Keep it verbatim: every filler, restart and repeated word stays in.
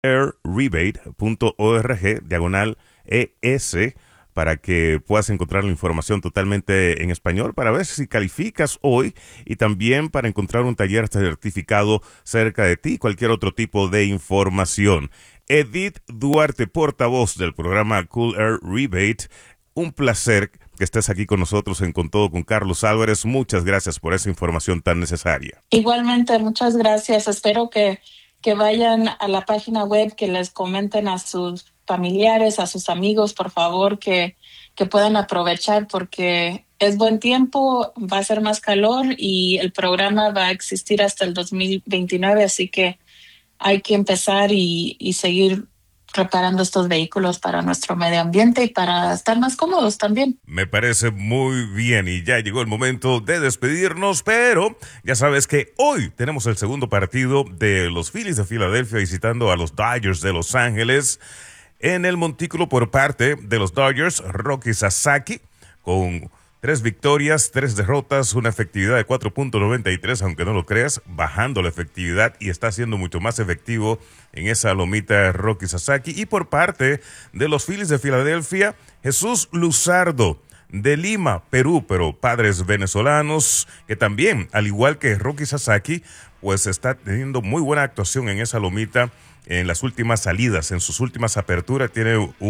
air rebate punto org, diagonal E S, para que puedas encontrar la información totalmente en español para ver si calificas hoy y también para encontrar un taller certificado cerca de ti, cualquier otro tipo de información. Edith Duarte, portavoz del programa Cool Air Rebate, un placer que estés aquí con nosotros en Con Todo con Carlos Álvarez. Muchas gracias por esa información tan necesaria. Igualmente, muchas gracias. Espero que, que vayan a la página web, que les comenten a sus familiares, a sus amigos, por favor, que, que puedan aprovechar porque es buen tiempo, va a ser más calor y el programa va a existir hasta el dos mil veintinueve, así que hay que empezar y, y seguir reparando estos vehículos para nuestro medio ambiente y para estar más cómodos también. Me parece muy bien y ya llegó el momento de despedirnos, pero ya sabes que hoy tenemos el segundo partido de los Phillies de Filadelfia visitando a los Dodgers de Los Ángeles. En el montículo por parte de los Dodgers, Rocky Sasaki con tres victorias, tres derrotas, una efectividad de cuatro punto noventa y tres, aunque no lo creas, bajando la efectividad y está siendo mucho más efectivo en esa lomita Rocky Sasaki. Y por parte de los Phillies de Filadelfia, Jesús Luzardo de Lima, Perú, pero padres venezolanos, que también, al igual que Rocky Sasaki, pues está teniendo muy buena actuación en esa lomita en las últimas salidas, en sus últimas aperturas, tiene un